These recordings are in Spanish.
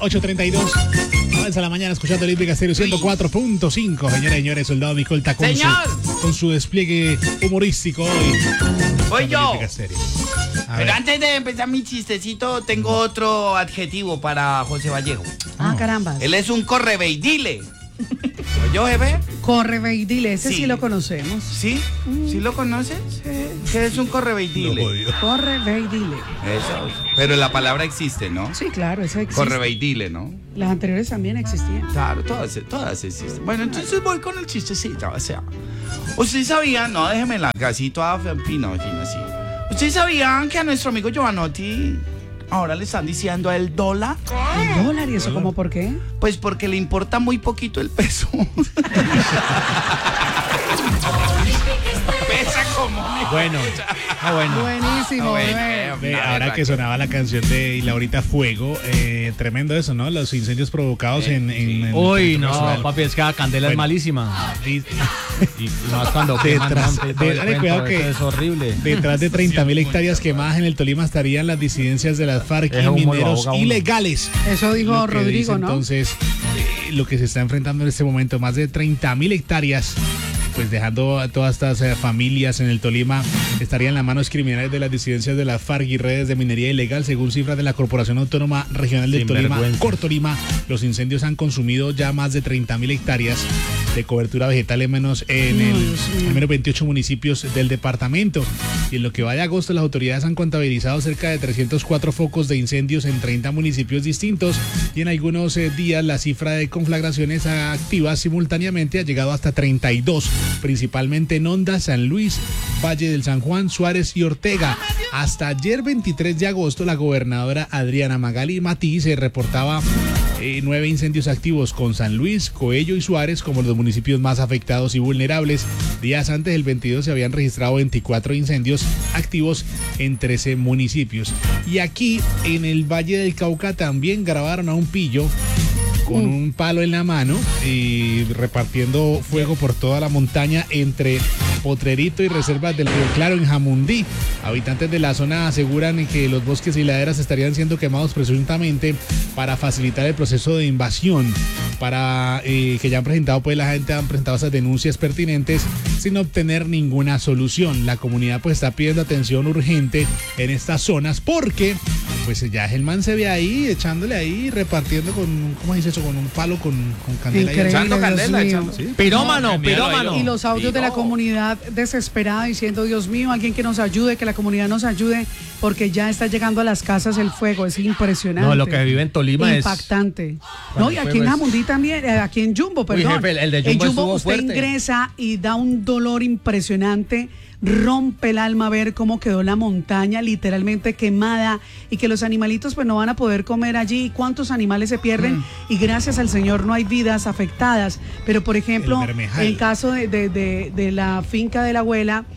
8:32. Avanza la mañana escuchando Olímpica Stereo 104.5. Señoras y señores, soldado Micolta con su despliegue humorístico hoy. Voy yo. Pero antes de empezar mi chistecito, tengo otro adjetivo para José Vallejo. Caramba. Él es un correveidile. ¿Yo, jefe? Correveidile, ese sí lo conocemos. ¿Sí? ¿Sí lo conoces? ¿Qué es un correveidile? Correveidile. Eso. Pero la palabra existe, ¿no? Sí, claro, eso existe. Correveidile, ¿no? Las anteriores también existían. Claro, todas existen. Bueno, entonces voy con el chistecito, o sea. ¿Ustedes sabían? No, déjeme la así toda fina así. ¿Ustedes sabían que a nuestro amigo Giovanotti ahora le están diciendo el dólar? ¿El dólar? ¿Y eso cómo por qué? Pues porque le importa muy poquito el peso. Pesa como... Bueno. Buenísimo, ahora que sonaba la canción de Laurita Fuego, tremendo eso, ¿no? Los incendios provocados en Uy, no, papi, es que la candela es malísima. Y más cuando dale cuidado que es horrible. Detrás de 30.000 hectáreas quemadas en el Tolima estarían las disidencias de las FARC y mineros ilegales. Eso dijo Rodrigo, ¿no? Entonces, lo que se está enfrentando en este momento, más de 30.000 hectáreas, pues dejando a todas estas familias en el Tolima, estarían en las manos criminales de las disidencias de las FARC y redes de minería ilegal. Según cifras de la Corporación Autónoma Regional del Tolima, Cortolima, los incendios han consumido ya más de 30.000 hectáreas de cobertura vegetal en menos 28 municipios del departamento. Y en lo que va de agosto, las autoridades han contabilizado cerca de 304 focos de incendios en 30 municipios distintos, y en algunos días la cifra de conflagraciones activas simultáneamente ha llegado hasta 32, principalmente en Honda, San Luis, Valle del San Juan, Suárez y Ortega. Hasta ayer 23 de agosto, la gobernadora Adriana Magali Matí se reportaba 9 incendios activos, con San Luis, Coello y Suárez como los municipios más afectados y vulnerables. Días antes del 22 se habían registrado 24 incendios activos en 13 municipios. Y aquí en el Valle del Cauca también grabaron a un pillo con un palo en la mano y repartiendo fuego por toda la montaña entre Potrerito y reservas del Río Claro en Jamundí. Habitantes de la zona aseguran que los bosques y laderas estarían siendo quemados presuntamente para facilitar el proceso de invasión, para que ya han presentado, pues la gente han presentado esas denuncias pertinentes sin obtener ninguna solución. La comunidad pues está pidiendo atención urgente en estas zonas porque pues ya el man se ve ahí echándole ahí, repartiendo con, ¿cómo dice eso? Con un palo con candela. Increíble, echando candela, ¿Sí? Pirómano. Y los audios de la comunidad desesperada diciendo, Dios mío, alguien que nos ayude, que la comunidad nos ayude, porque ya está llegando a las casas el fuego. Es impresionante. No, lo que vive en Tolima impactante. No, y aquí en Jamundí también, aquí en Jumbo, perdón. Uy, jefe, el de Jumbo estuvo usted fuerte. ingresa y da un dolor impresionante. Rompe el alma ver cómo quedó la montaña literalmente quemada, y que los animalitos pues no van a poder comer allí. ¿Cuántos animales se pierden? Y gracias al Señor no hay vidas afectadas. Pero por ejemplo, el caso de la finca de la abuela,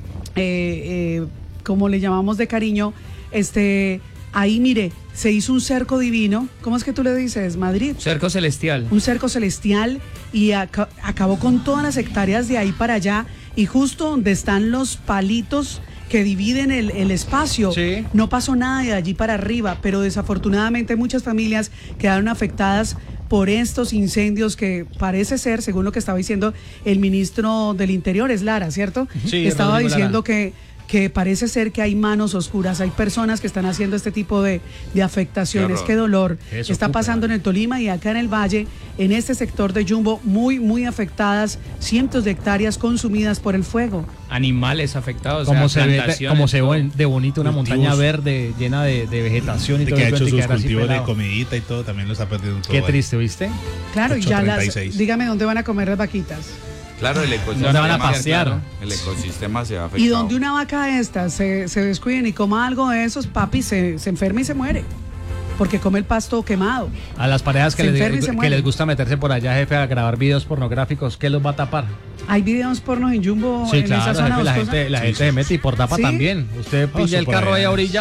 como le llamamos de cariño, ahí mire, se hizo un cerco divino. ¿Cómo es que tú le dices, Madrid? Cerco celestial. Un cerco celestial, y acabó con todas las hectáreas de ahí para allá, y justo donde están los palitos que dividen el espacio, sí, no pasó nada de allí para arriba, pero desafortunadamente muchas familias quedaron afectadas por estos incendios que parece ser, según lo que estaba diciendo el ministro del Interior, es Lara, ¿cierto? Sí, estaba Rodrigo diciendo Lara, que parece ser que hay manos oscuras, hay personas que están haciendo este tipo de afectaciones. Qué dolor está pasando en el Tolima y acá en el Valle, en este sector de Jumbo, muy afectadas, cientos de hectáreas consumidas por el fuego. Animales afectados, como se ve de bonito una montaña verde llena de vegetación y de todo. Que ha hecho sus cultivos de comidita y todo, también los ha perdido todo. Qué triste, ¿viste? Claro, y ya dígame dónde van a comer las vaquitas. Claro, el ecosistema. ¿Dónde van a pasear? Claro, el ecosistema se va afectado. Y donde una vaca de estas se descuiden y coma algo de esos, papi, se enferma y se muere, porque come el pasto quemado. A las parejas que les gusta meterse por allá, jefe, a grabar videos pornográficos, ¿qué los va a tapar? Hay videos pornos en Jumbo, sí, en claro, esa zona. Jefe, la gente se mete y por tapa también. Usted pilla el carro ahí orillado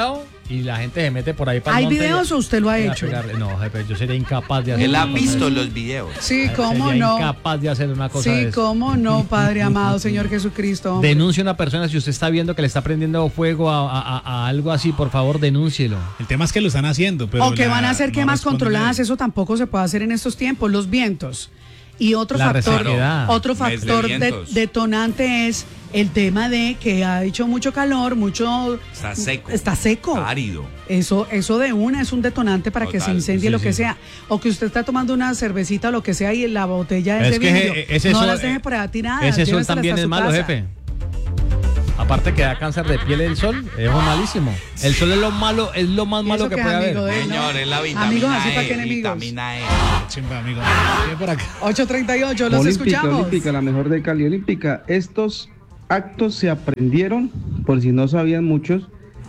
y la gente se mete por ahí para el ¿Hay monte videos o usted lo ha y a hecho? pegarle. No, jefe, yo sería incapaz de hacer Él ha una cosa visto de los videos. Sí, eso. cómo Sería no. incapaz de hacer una cosa de Sí, eso. cómo no, Padre amado, Señor Jesucristo. hombre. Denuncie a una persona si usted está viendo que le está prendiendo fuego a algo así, por favor, denúncielo. El tema es que lo están haciendo, pero O que van a hacer no quemas responden controladas, de- eso tampoco se puede hacer en estos tiempos, los vientos. Y otro La factor, resequedad. otro Mes de factor vientos. detonante es el tema de que ha hecho mucho calor, Está seco. está seco. Árido. Eso de una es un detonante para que se Total, incendie sí, lo que sí. sea. O que usted está tomando una cervecita o lo que sea y la botella es Es de que vidrio. ese No sol- las deje por ahí tiradas. Ese sol lléveselas también hasta es su malo, casa. jefe. Aparte que da cáncer de piel el sol, es malísimo. El sol es lo malo, es lo más Y malo eso que que puede amigo haber. de él, ¿no? Señor, es la vitamina Amigos así E. para que enemigos. Vitamina E. Chimba, amigo. Ven por acá. 8:38, los escuchamos. Olímpica, la mejor de Cali. Olímpica, estos actos se aprendieron, por si no sabían muchos,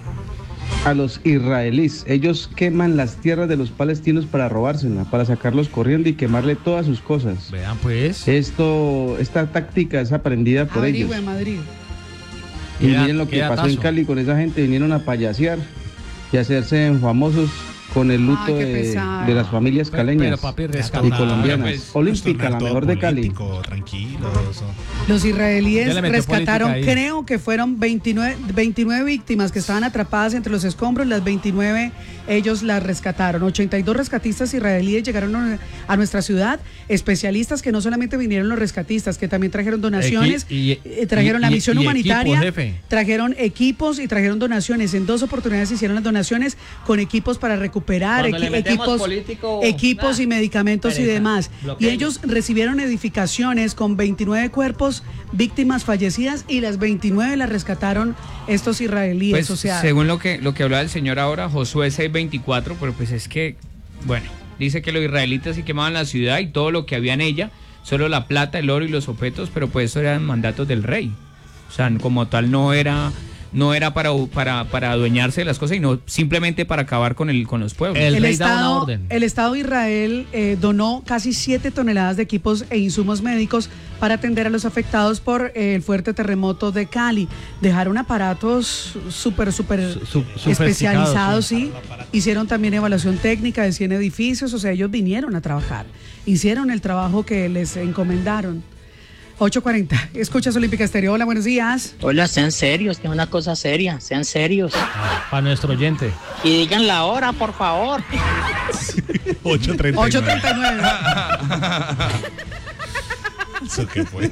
a los israelíes. Ellos queman las tierras de los palestinos para robárselas, para sacarlos corriendo y quemarle todas sus cosas. Vean pues. Esta táctica es aprendida por ellos. Averigüe, Madrid. Y Qué miren lo que datazo. pasó en Cali con esa gente, vinieron a payasear y a hacerse famosos con el luto Ay, qué de pesar. las familias Pero, caleñas papi, y rescatado. colombianas. Pues, Olímpica, la Todo mejor de Cali. político, tranquilo, eso. Los Ya israelíes le metió rescataron, política ahí. creo que fueron 29 víctimas que estaban atrapadas entre los escombros. Las 29 ellos las rescataron. 82 rescatistas israelíes llegaron a nuestra ciudad. Especialistas que no solamente vinieron los rescatistas, que también trajeron donaciones, trajeron la misión humanitaria, equipos, jefe. trajeron equipos y trajeron donaciones. En 2 oportunidades hicieron las donaciones con equipos para recuperar, Cuando le metemos político, equipos y medicamentos y pereza, demás. bloqueo. Y ellos recibieron edificaciones con 29 cuerpos, víctimas fallecidas, y las 29 las rescataron estos israelíes. Pues, o sea, según lo que hablaba el señor ahora, Josué 6:24, pero pues es que, bueno, dice que los israelitas sí quemaban la ciudad y todo lo que había en ella, solo la plata, el oro y los objetos, pero pues eso eran mandatos del rey. O sea, como tal no era para adueñarse de las cosas, sino simplemente para acabar con los pueblos. El rey da una orden. El Estado de Israel donó casi 7 toneladas de equipos e insumos médicos para atender a los afectados por el fuerte terremoto de Cali. Dejaron aparatos súper especializados, sí. Hicieron también evaluación técnica de 100 edificios, o sea, ellos vinieron a trabajar. Hicieron el trabajo que les encomendaron. 8:40. Escuchas Olímpica Estéreo. Hola, buenos días. Hola, sean serios, que es una cosa seria, sean serios. Para nuestro oyente. Y digan la hora, por favor. 8:39. 8:39. ¿Eso qué fue?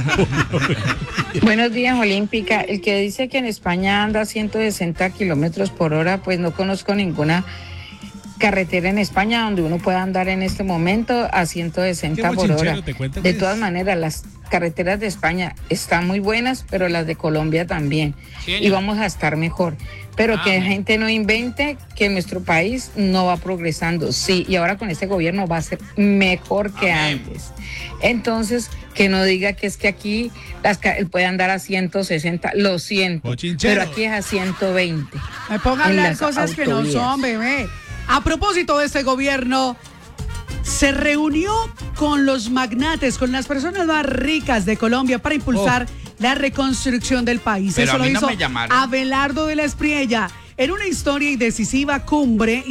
Buenos días, Olímpica. El que dice que en España anda a 160 kilómetros por hora, pues no conozco ninguna carretera en España donde uno pueda andar en este momento a 160 Qué por bochinchero, hora. te cuento De que todas es- maneras, las carreteras de España están muy buenas, pero las de Colombia también. Sí, Y vamos a estar mejor. Pero que la Amén. gente no invente que nuestro país no va progresando. Sí, y ahora con este gobierno va a ser mejor que Amén. antes. Entonces, que no diga que es que aquí él puede andar a 160, lo siento, Bochinchero. pero aquí es a 120. Me pongan a En hablar las cosas que no autovías. son, bebé. A propósito de este gobierno, se reunió con los magnates, con las personas más ricas de Colombia para impulsar la reconstrucción del país. Pero Eso a mí lo no hizo me llamaron. Abelardo de la Espriella en una histórica y decisiva cumbre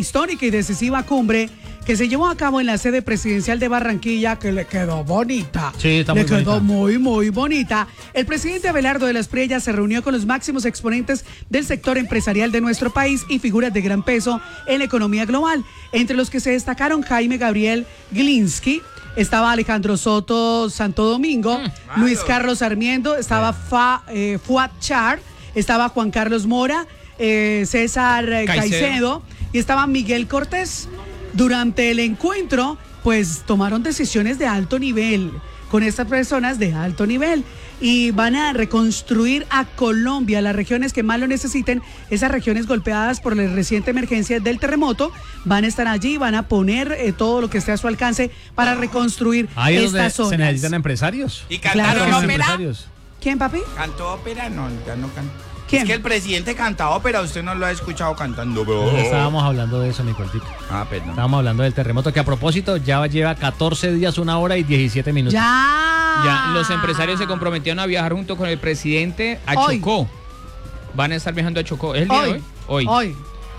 que se llevó a cabo en la sede presidencial de Barranquilla, que le quedó bonita. Sí, está le muy quedó bonita. muy, muy bonita. El presidente Abelardo de la Espriella se reunió con los máximos exponentes del sector empresarial de nuestro país y figuras de gran peso en la economía global, entre los que se destacaron Jaime Gabriel Glinsky, estaba Alejandro Soto Santo Domingo, Luis Carlos Sarmiento, estaba Fuad Char, estaba Juan Carlos Mora, César Caicedo y estaba Miguel Cortés. Durante el encuentro, pues tomaron decisiones de alto nivel con estas personas de alto nivel y van a reconstruir a Colombia, las regiones que más lo necesiten, esas regiones golpeadas por la reciente emergencia del terremoto, van a estar allí, van a poner todo lo que esté a su alcance para reconstruir Ahí es donde estas zonas. se necesitan empresarios. ¿Y Claro cantaron que sí. ópera? Empresarios. ¿Quién, papi? ¿Cantó ópera? No, ya no cantó. ¿Quién? Es que el presidente canta ópera, usted no lo ha escuchado cantando. Estábamos hablando de eso, mi cortico. Ah, perdón. Estábamos hablando del terremoto, que a propósito ya lleva 14 días, 1 hora y 17 minutos. Ya los empresarios se comprometieron a viajar junto con el presidente a Hoy. Chocó. Van a estar viajando a Chocó. ¿Es el día de hoy? Hoy.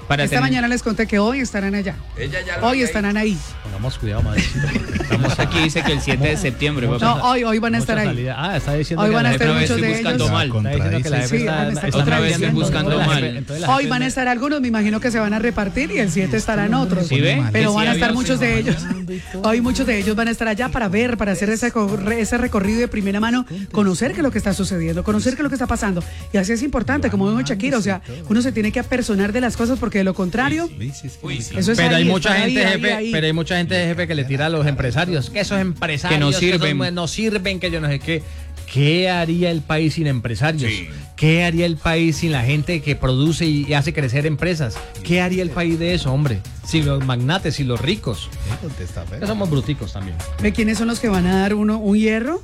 Para Esta tener- mañana les conté que hoy estarán allá. Hoy estarán ahí. Pongamos cuidado, madrecito, porque estamos Aquí dice que el 7 de septiembre. No, hoy van a estar ahí. Está diciendo Hoy que van a la estar jefe- muchos estoy de buscando ellos. mal. Está diciendo que la jefe Sí, van a estar otra vez contradiciendo. buscando Entonces la mal. jefe- entonces la Hoy jefe- van a estar algunos, me imagino que se van a repartir y el 7 estarán otros. ¿Sí ve? Pero Sí, van a estar había- muchos de ellos. Hoy muchos de ellos van a estar allá para ver, para hacer ese recorrido de primera mano, conocer qué es lo que está sucediendo, conocer qué es lo que está pasando. Y así es importante, como dijo Shakira, o sea, uno se tiene que apersonar de las cosas porque de lo contrario, eso es Pero hay ahí, mucha estar ahí, gente, ahí, jefe, ahí. pero hay mucha gente, jefe, que le tira a los empresarios, que esos empresarios Que no esos sirven. no sirven, que yo no sé qué. ¿Qué haría el país sin empresarios? ¿Qué haría el país sin la gente que produce y hace crecer empresas? ¿Qué haría el país de eso, hombre? Sin los magnates, sin los ricos. Que somos bruticos también. ¿Ve quiénes son los que van a dar un hierro?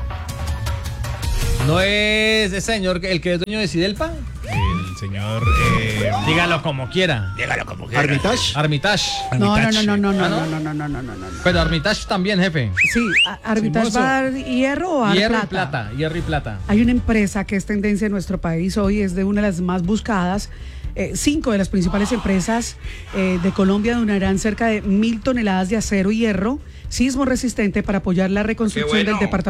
¿No es ese señor el que es dueño de Sidelpa? El señor. Dígalo como quiera. Armitage. Armitage. No. Pero Armitage también, jefe. Sí, Arbitraje va a dar hierro o a dar Hierro y plata. plata. Hierro y plata. Hay una empresa que es tendencia en nuestro país hoy, es de una de las más buscadas. 5 de las principales empresas de Colombia donarán cerca de 1.000 toneladas de acero y hierro sismo resistente para apoyar la reconstrucción del departamento